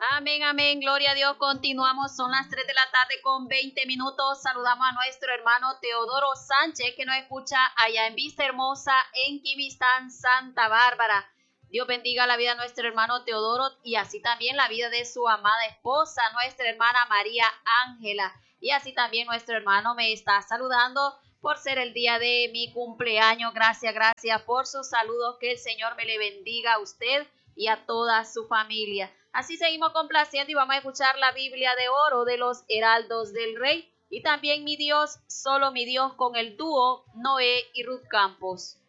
Amén, amén, gloria a Dios. Continuamos, son las 3 de la tarde con 20 minutos. Saludamos a nuestro hermano Teodoro Sánchez, que nos escucha allá en Vista Hermosa, en Quimistán, Santa Bárbara. Dios bendiga la vida de nuestro hermano Teodoro y así también la vida de su amada esposa, nuestra hermana María Ángela. Y así también nuestro hermano me está saludando por ser el día de mi cumpleaños. Gracias por sus saludos. Que el Señor me le bendiga a usted y a toda su familia. Así seguimos complaciendo y vamos a escuchar la Biblia de oro de los heraldos del rey y también Mi Dios, solo mi Dios, con el dúo Noé y Ruth Campos.